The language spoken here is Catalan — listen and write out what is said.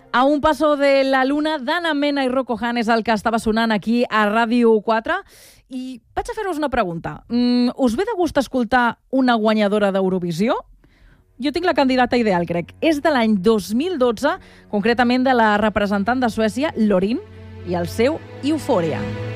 A un paso de la luna, Dana Mena i Rocco Han és el que estava sonant aquí a Ràdio 4. I vaig a fer-vos una pregunta. Us ve de gust escoltar una guanyadora d'Eurovisió? Jo tinc la candidata ideal, crec. És de l'any 2012, concretament de la representant de Suècia, Loreen, i el seu Eufòria.